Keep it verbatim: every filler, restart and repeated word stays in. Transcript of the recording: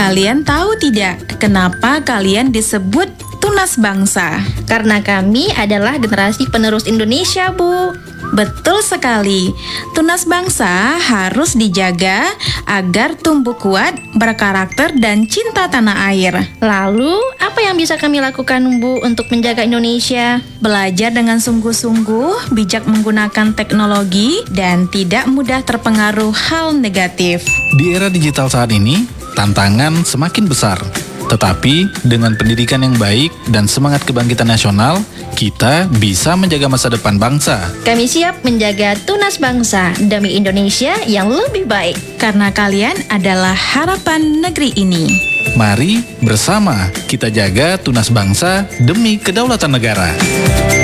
Kalian tahu tidak kenapa kalian disebut tunas bangsa? Karena kami adalah generasi penerus Indonesia, Bu. Betul sekali. Tunas bangsa harus dijaga agar tumbuh kuat, berkarakter, dan cinta tanah air. Lalu, apa yang bisa kami lakukan, Bu, untuk menjaga Indonesia? Belajar dengan sungguh-sungguh, bijak menggunakan teknologi, dan tidak mudah terpengaruh hal negatif. Di era digital saat ini, tantangan semakin besar. Tetapi dengan pendidikan yang baik dan semangat kebangkitan nasional, kita bisa menjaga masa depan bangsa. Kami siap menjaga tunas bangsa demi Indonesia yang lebih baik. Karena kalian adalah harapan negeri ini. Mari bersama kita jaga tunas bangsa demi kedaulatan negara.